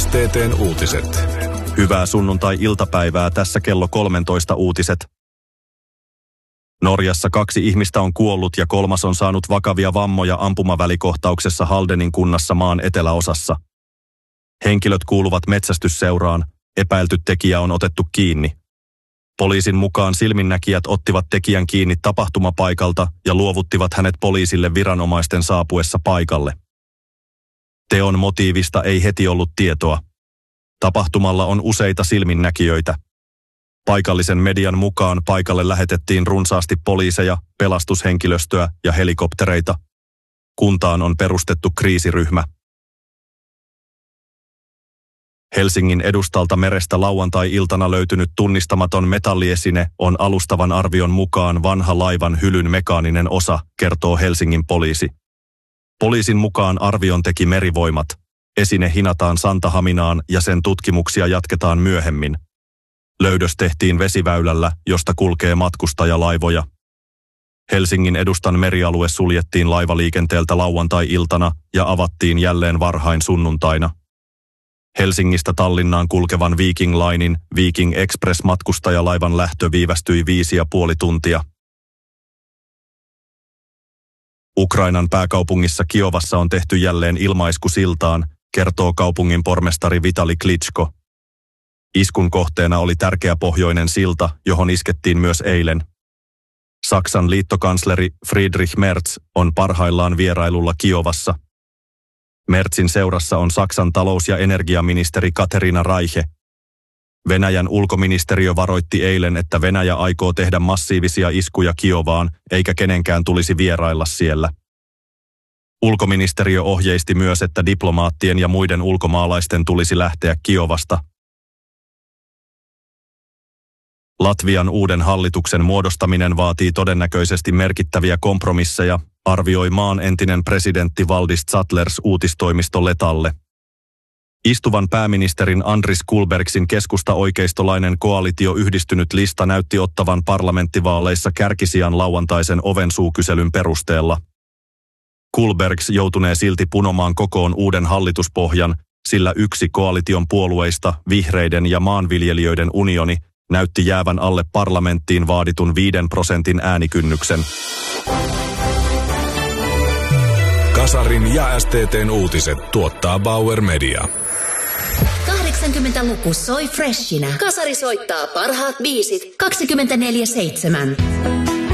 STT:n uutiset. Hyvää sunnuntai-iltapäivää, tässä kello 13 uutiset. Norjassa 2 ihmistä on kuollut ja 3 on saanut vakavia vammoja ampumavälikohtauksessa Haldenin kunnassa maan eteläosassa. Henkilöt kuuluvat metsästysseuraan, epäilty tekijä on otettu kiinni. Poliisin mukaan silminnäkijät ottivat tekijän kiinni tapahtumapaikalta ja luovuttivat hänet poliisille viranomaisten saapuessa paikalle. Teon motiivista ei heti ollut tietoa. Tapahtumalla on useita silminnäkijöitä. Paikallisen median mukaan paikalle lähetettiin runsaasti poliiseja, pelastushenkilöstöä ja helikoptereita. Kuntaan on perustettu kriisiryhmä. Helsingin edustalta merestä lauantai-iltana löytynyt tunnistamaton metalliesine on alustavan arvion mukaan vanha laivan hylyn mekaaninen osa, kertoo Helsingin poliisi. Poliisin mukaan arvion teki Merivoimat. Esine hinataan Santahaminaan ja sen tutkimuksia jatketaan myöhemmin. Löydös tehtiin vesiväylällä, josta kulkee matkustajalaivoja. Helsingin edustan merialue suljettiin laivaliikenteeltä lauantai-iltana ja avattiin jälleen varhain sunnuntaina. Helsingistä Tallinnaan kulkevan Viking Linein Viking Express-matkustajalaivan lähtö viivästyi 5,5 tuntia. Ukrainan pääkaupungissa Kiovassa on tehty jälleen ilmaisku siltaan, kertoo kaupungin pormestari Vitali Klitschko. Iskun kohteena oli tärkeä pohjoinen silta, johon iskettiin myös eilen. Saksan liittokansleri Friedrich Merz on parhaillaan vierailulla Kiovassa. Merzin seurassa on Saksan talous- ja energiaministeri Katerina Reiche. Venäjän ulkoministeriö varoitti eilen, että Venäjä aikoo tehdä massiivisia iskuja Kiovaan, eikä kenenkään tulisi vierailla siellä. Ulkoministeriö ohjeisti myös, että diplomaattien ja muiden ulkomaalaisten tulisi lähteä Kiovasta. Latvian uuden hallituksen muodostaminen vaatii todennäköisesti merkittäviä kompromisseja, arvioi maan entinen presidentti Valdis Zatlers uutistoimisto Letalle. Istuvan pääministerin Andris Kulbergsin keskusta-oikeistolainen koalitio Yhdistynyt lista näytti ottavan parlamenttivaaleissa kärkisijan lauantaisen ovensuukyselyn perusteella. Kulbergs joutunee silti punomaan kokoon uuden hallituspohjan, sillä yksi koalition puolueista, Vihreiden ja maanviljelijöiden unioni, näytti jäävän alle parlamenttiin vaaditun 5% äänikynnyksen. Kasarin ja STT:n uutiset tuottaa Bauer Media. 80-luku soi freshinä. Kasari soittaa parhaat biisit 24/7.